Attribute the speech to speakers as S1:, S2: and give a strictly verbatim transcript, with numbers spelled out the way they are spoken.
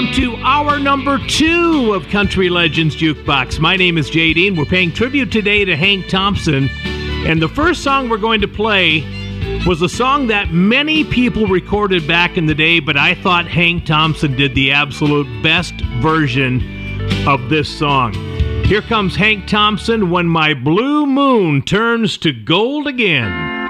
S1: To hour number two of Country Legends Jukebox. My name is Jay Dean. We're paying tribute today to Hank Thompson. And the first song we're going to play was a song that many people recorded back in the day, but I thought Hank Thompson did the absolute best version of this song. Here comes Hank Thompson, When My Blue Moon Turns to Gold Again.